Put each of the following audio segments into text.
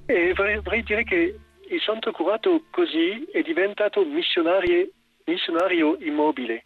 E vorrei dire che il Santo Curato così è diventato missionario immobile.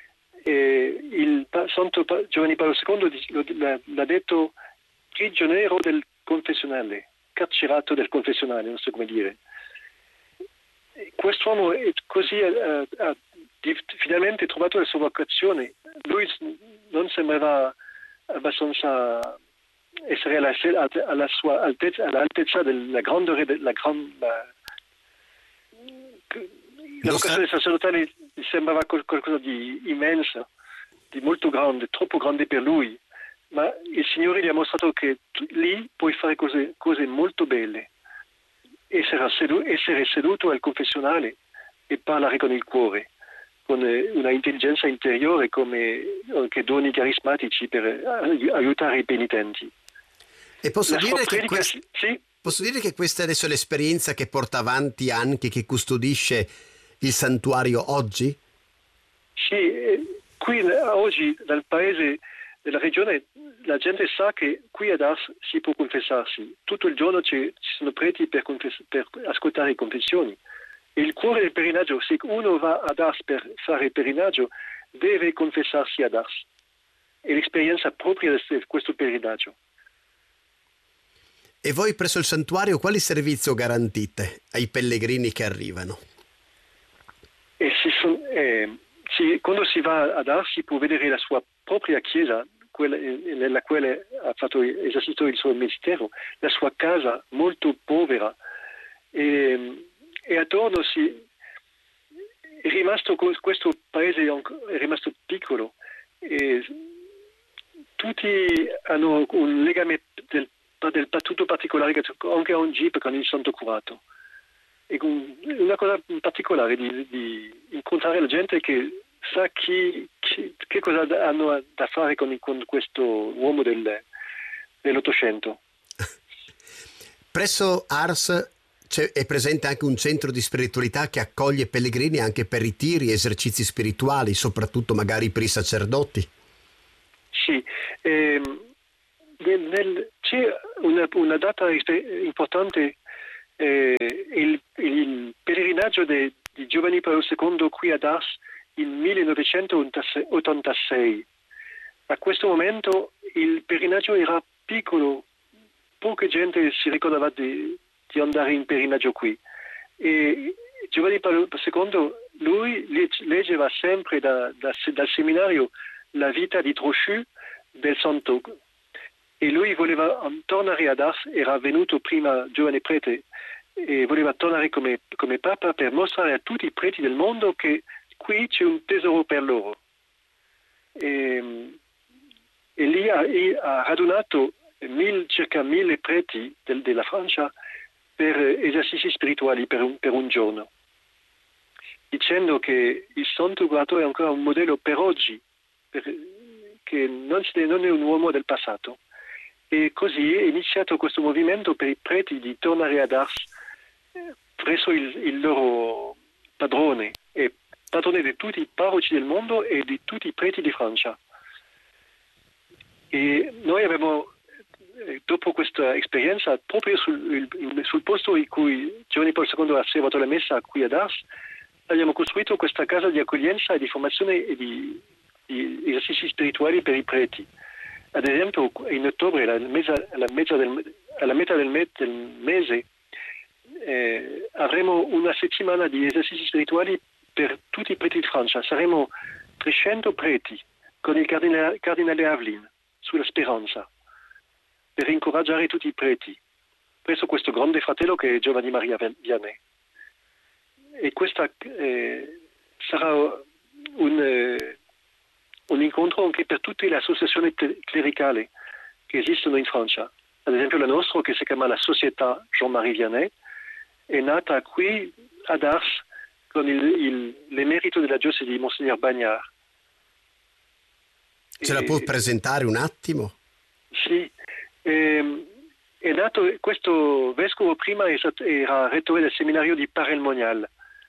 Santo Giovanni Paolo II l'ha detto prigioniero del confessionale, carcerato del confessionale, non so come dire. Quest'uomo è così ha finalmente trovato la sua vocazione. Lui non sembrava abbastanza essere alla sua altezza, all'altezza della grande la vocazione sacerdotale sembrava qualcosa di immenso, di molto grande, troppo grande per lui, ma il Signore gli ha mostrato che lì puoi fare cose molto belle, essere seduto al confessionale e parlare con il cuore, con una intelligenza interiore come anche doni carismatici per aiutare i penitenti. E posso dire che questa è adesso l'esperienza che porta avanti anche, che custodisce il santuario oggi? Sì, qui oggi dal paese, della regione, la gente sa che qui ad Ars si può confessarsi. Tutto il giorno ci sono preti per ascoltare confessioni. Il cuore del perinaggio, se uno va ad Ars per fare il perinaggio, deve confessarsi ad Ars. È l'esperienza propria di questo perinaggio. E voi presso il santuario quali servizio garantite ai pellegrini che arrivano? Quando si va ad Ars si può vedere la sua propria chiesa, quella nella quale ha esercitato il suo ministero, la sua casa molto povera, e attorno è rimasto questo paese è rimasto piccolo, e tutti hanno un legame del tutto particolare anche a un jeep con il Santo Curato. È una cosa particolare di incontrare la gente che sa che cosa hanno da fare con questo uomo dell'Ottocento. Presso Ars è presente anche un centro di spiritualità che accoglie pellegrini anche per ritiri, esercizi spirituali, soprattutto magari per i sacerdoti. Sì, c'è una data importante, il pellegrinaggio di Giovanni Paolo II qui ad Ars il 1986. A questo momento il pellegrinaggio era piccolo, poca gente si ricordava di andare in pellegrinaggio qui. E Giovanni Paolo II, lui leggeva sempre dal seminario la vita di Trochu del Santo. E lui voleva tornare ad Ars, era venuto prima giovane prete e voleva tornare come Papa per mostrare a tutti i preti del mondo che qui c'è un tesoro per loro. E lì ha radunato circa 1000 preti della Francia per esercizi spirituali per un giorno, dicendo che il Santo Curato è ancora un modello per oggi, che non è un uomo del passato. E così è iniziato questo movimento per i preti di tornare ad Ars presso il loro padrone, e padrone di tutti i parroci del mondo e di tutti i preti di Francia. E noi abbiamo, dopo questa esperienza, proprio sul posto in cui Giovanni Paolo II ha servato la messa qui ad Ars, abbiamo costruito questa casa di accoglienza e di formazione e di esercizi spirituali per i preti. Ad esempio, in ottobre, alla metà del mese, avremo una settimana di esercizi spirituali per tutti i preti di Francia. Saremo 300 preti con il cardinale Aveline sulla speranza, per incoraggiare tutti i preti presso questo grande fratello che è Giovanni Maria Vianney. E questa sarà un incontro anche per tutte le associazioni clericali che esistono in Francia. Ad esempio la nostra, che si chiama la Società Jean-Marie Vianney, è nata qui ad Ars con l'emerito della diocesi di Monsignor Bagnard. Ce la può presentare un attimo? Sì, è nato, questo vescovo prima era rettore del seminario di Paray-le-Monial.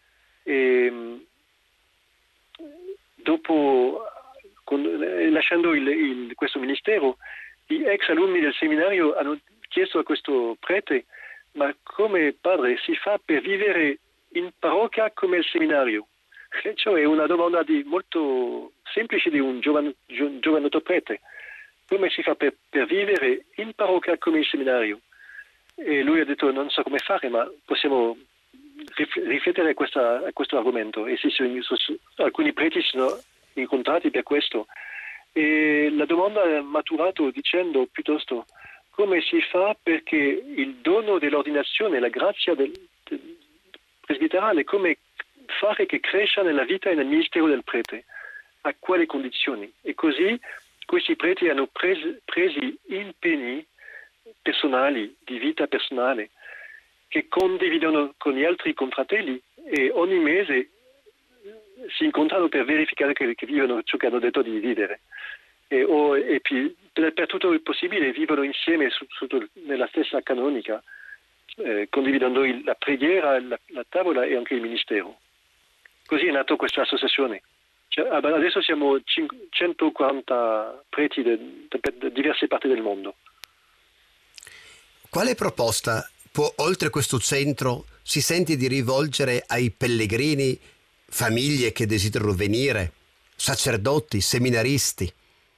Dopo, lasciando questo ministero, gli ex alunni del seminario hanno chiesto a questo prete ma come padre si fa per vivere in parrocchia come il seminario? Cioè è una domanda molto semplice di un giovanotto prete. Come si fa per vivere in parrocchia come il seminario? E lui ha detto non so come fare, ma possiamo riflettere a questo argomento. E alcuni preti si sono incontrati per questo. E la domanda ha maturato dicendo piuttosto come si fa perché il dono dell'ordinazione, la grazia del presbiterale, come fare che cresca nella vita e nel ministero del prete, a quali condizioni. E così questi preti hanno presi impegni personali, di vita personale, che condividono con gli altri confratelli e ogni mese si incontrano per verificare che vivono ciò che hanno detto di vivere. E poi, per tutto il possibile vivono insieme nella stessa canonica, condividendo la preghiera, la tavola e anche il ministero. Così è nata questa associazione. Adesso siamo 140 preti da diverse parti del mondo. Quale proposta oltre questo centro si sente di rivolgere ai pellegrini, famiglie che desiderano venire, sacerdoti, seminaristi?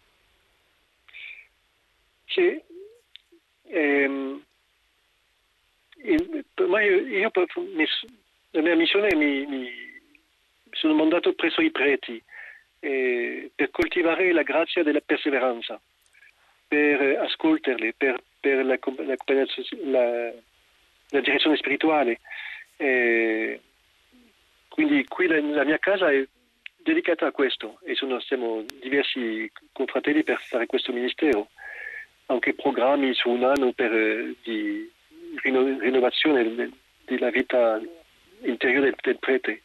Sì, la mia missione mi sono mandato presso i preti per coltivare la grazia della perseveranza, per ascoltarli, per la direzione spirituale. Quindi qui la mia casa è dedicata a questo e siamo diversi confratelli per fare questo ministero. Anche programmi su un anno di rinnovazione della vita interiore del prete.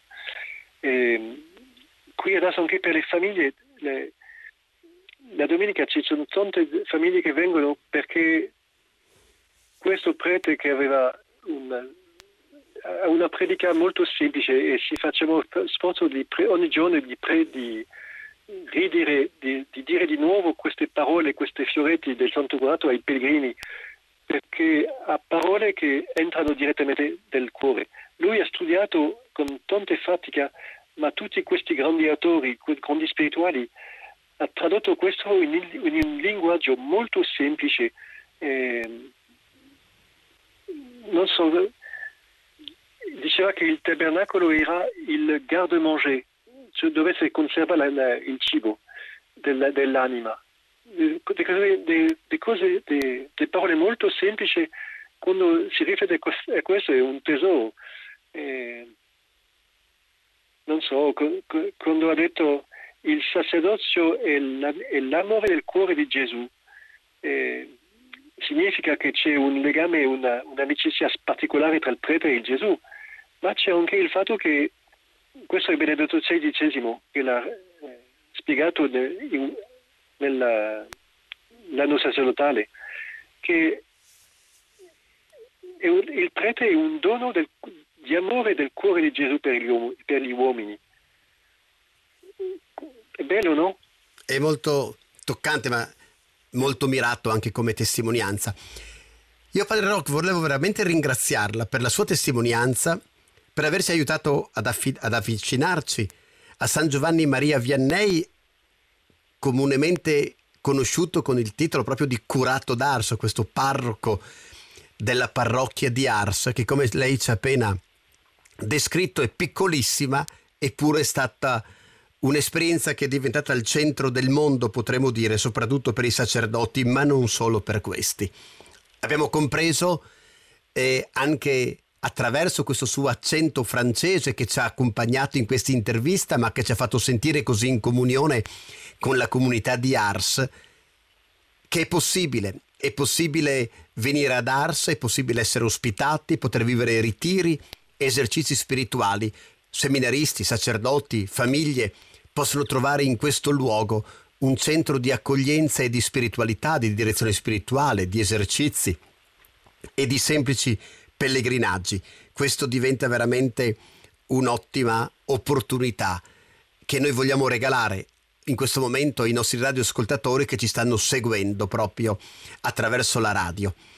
Qui adesso anche per le famiglie, la domenica ci sono tante famiglie che vengono perché questo prete che aveva una predica molto semplice e ci facciamo sforzo ogni giorno di ridire, di dire di nuovo queste parole, questi fioretti del Santo Curato ai pellegrini, perché ha parole che entrano direttamente nel cuore. Lui ha studiato con tanta fatica, ma tutti questi grandi autori, grandi spirituali, ha tradotto questo in un linguaggio molto semplice. Non so, diceva che il tabernacolo era il garde-manger, cioè dove si conserva il cibo dell'anima. Delle parole molto semplici, quando si riflette a questo è un tesoro. Non so, quando ha detto il sacerdozio è l'amore del cuore di Gesù, significa che c'è un legame, un'amicizia particolare tra il prete e il Gesù, ma c'è anche il fatto che questo è Benedetto XVI che l'ha spiegato nell'anno sacerdotale, che il prete è un dono di amore del cuore di Gesù per gli uomini. È bello, no? È molto toccante, ma molto mirato anche come testimonianza. Io, Padre Rock, volevo veramente ringraziarla per la sua testimonianza, per averci aiutato ad avvicinarci a San Giovanni Maria Vianney, comunemente conosciuto con il titolo proprio di Curato d'Ars, questo parroco della parrocchia di Ars, che come lei ci ha appena descritto è piccolissima, eppure è stata un'esperienza che è diventata il centro del mondo, potremmo dire, soprattutto per i sacerdoti, ma non solo per questi. Abbiamo compreso anche attraverso questo suo accento francese che ci ha accompagnato in questa intervista, ma che ci ha fatto sentire così in comunione con la comunità di Ars, che è possibile venire ad Ars, è possibile essere ospitati, poter vivere ritiri, esercizi spirituali. Seminaristi, sacerdoti, famiglie possono trovare in questo luogo un centro di accoglienza e di spiritualità, di direzione spirituale, di esercizi e di semplici pellegrinaggi. Questo diventa veramente un'ottima opportunità che noi vogliamo regalare in questo momento ai nostri radioascoltatori che ci stanno seguendo proprio attraverso la radio.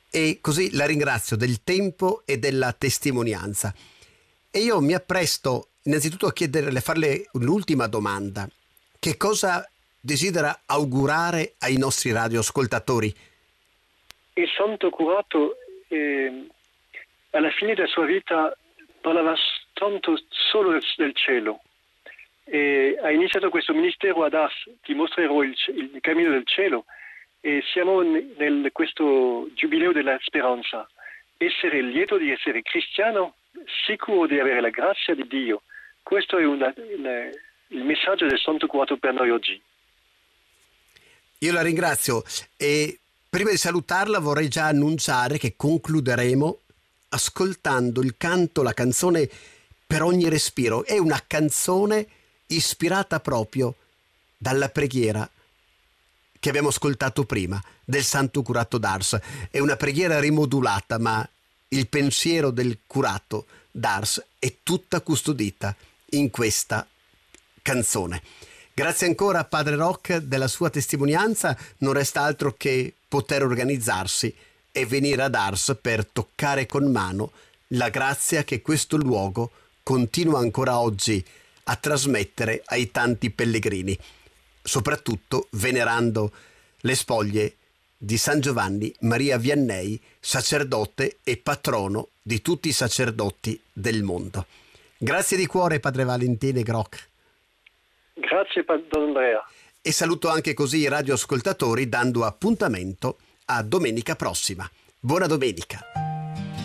e così la ringrazio del tempo e della testimonianza. E io mi appresto innanzitutto a farle un'ultima domanda. Che cosa desidera augurare ai nostri radioascoltatori? Il santo curato alla fine della sua vita parlava tanto solo del cielo e ha iniziato questo ministero ad Ars, ti mostrerò il cammino del cielo, e siamo in questo giubileo della speranza. Essere lieto di essere cristiano, sicuro di avere la grazia di Dio, questo è il messaggio del santo curato per noi oggi. Io la ringrazio e prima di salutarla vorrei già annunciare che concluderemo ascoltando il canto, la canzone Per ogni respiro. È una canzone ispirata proprio dalla preghiera che abbiamo ascoltato prima del santo curato d'Ars. È una preghiera rimodulata, ma il pensiero del curato d'Ars è tutta custodita in questa canzone. Grazie ancora a Padre Roch della sua testimonianza. Non resta altro che poter organizzarsi e venire ad Ars per toccare con mano la grazia che questo luogo continua ancora oggi a trasmettere ai tanti pellegrini, soprattutto venerando le spoglie di San Giovanni Maria Vianney, sacerdote e patrono di tutti i sacerdoti del mondo. Grazie di cuore, Padre Valentino Groch. Grazie, Don Andrea. E saluto anche così i radioascoltatori dando appuntamento a domenica prossima. Buona domenica.